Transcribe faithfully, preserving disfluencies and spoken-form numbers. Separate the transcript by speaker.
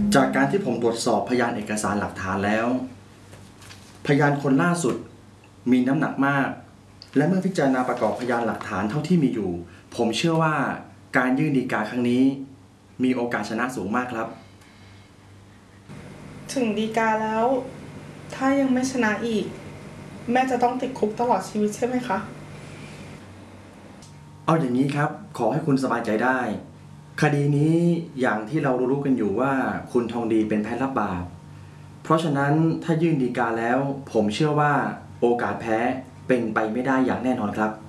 Speaker 1: จากการที่ผมตรวจสอบพยานเอกสารหลักฐานแล้วพยานคนล่าสุดมีน้ำหนักมากและเมื่อพิจารณาประกอบพยานหลักฐานเท่าที่มีอยู่ผมเชื่อว่าการยื่นฎีกาครั้งนี้มีโอกาสชนะสูงมากครับ
Speaker 2: ถึงฎีกาแล้วถ้ายังไม่ชนะอีกแม่จะต้องติดคุกตลอดชีวิตใช่ไหมคะ
Speaker 1: เอาอย่างนี้ครับขอให้คุณสบายใจได้คดีนี้อย่างที่เรารู้ๆกันอยู่ว่าคุณทองดีเป็นแพ้รับบาปเพราะฉะนั้นถ้ายื่นฎีกาแล้วผมเชื่อว่าโอกาสแพ้เป็นไปไม่ได้อย่างแน่นอนครับ